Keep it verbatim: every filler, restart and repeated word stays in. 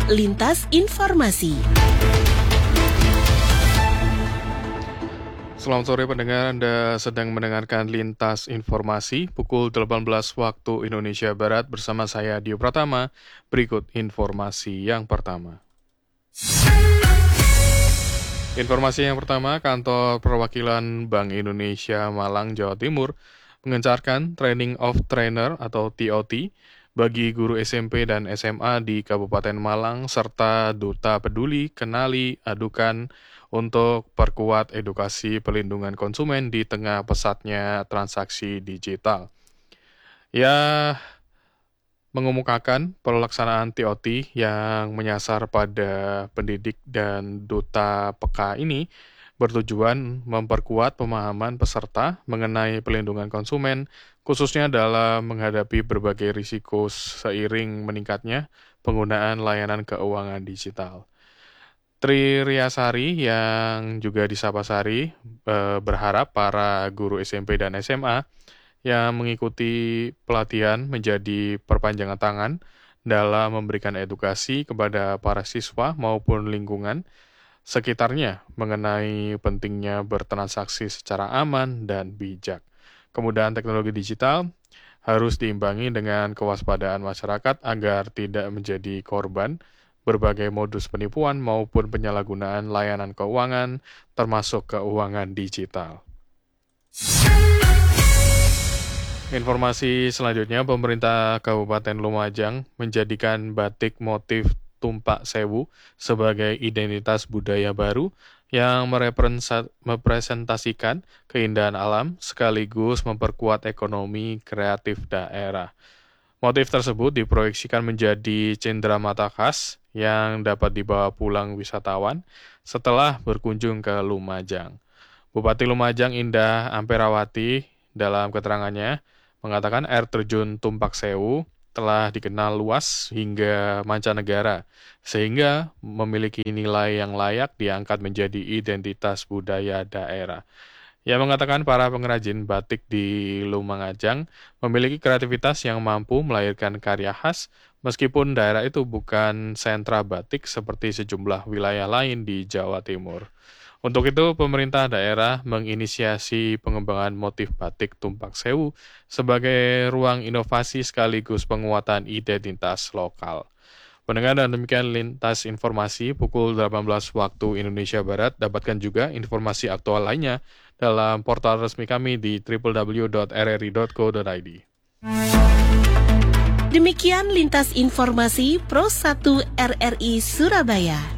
Lintas Informasi. Selamat sore pendengar, Anda sedang mendengarkan Lintas Informasi pukul delapan belas waktu Indonesia Barat bersama saya Dio Pratama. Berikut informasi yang pertama. Informasi yang pertama, Kantor Perwakilan Bank Indonesia Malang, Jawa Timur mengencarkan Training of Trainer atau T O T bagi guru S M P dan S M A di Kabupaten Malang serta Duta Peduli, Kenali, Adukan untuk perkuat edukasi pelindungan konsumen di tengah pesatnya transaksi digital. Ya, mengemukakan pelaksanaan T O T yang menyasar pada pendidik dan duta P K ini bertujuan memperkuat pemahaman peserta mengenai pelindungan konsumen, khususnya dalam menghadapi berbagai risiko seiring meningkatnya penggunaan layanan keuangan digital. Tri Riasari yang juga disapa Sari eh, berharap para guru S M P dan S M A yang mengikuti pelatihan menjadi perpanjangan tangan dalam memberikan edukasi kepada para siswa maupun lingkungan sekitarnya mengenai pentingnya bertransaksi secara aman dan bijak. Kemudahan teknologi digital harus diimbangi dengan kewaspadaan masyarakat agar tidak menjadi korban berbagai modus penipuan maupun penyalahgunaan layanan keuangan, termasuk keuangan digital. Informasi selanjutnya, pemerintah Kabupaten Lumajang menjadikan batik motif Tumpak Sewu sebagai identitas budaya baru yang merepresentasikan keindahan alam sekaligus memperkuat ekonomi kreatif daerah. Motif tersebut diproyeksikan menjadi cenderamata khas yang dapat dibawa pulang wisatawan setelah berkunjung ke Lumajang. Bupati Lumajang Indah Amperawati dalam keterangannya mengatakan air terjun Tumpak Sewu telah dikenal luas hingga mancanegara, sehingga memiliki nilai yang layak diangkat menjadi identitas budaya daerah. Ia mengatakan para pengrajin batik di Lumajang memiliki kreativitas yang mampu melahirkan karya khas, meskipun daerah itu bukan sentra batik seperti sejumlah wilayah lain di Jawa Timur. Untuk itu, pemerintah daerah menginisiasi pengembangan motif batik Tumpak Sewu sebagai ruang inovasi sekaligus penguatan identitas lokal. Pendengar, dan demikian Lintas Informasi pukul delapan belas waktu Indonesia Barat. Dapatkan juga informasi aktual lainnya dalam portal resmi kami di double-u double-u double-u dot r r i dot co dot i d. Demikian Lintas Informasi Pro satu R R I Surabaya.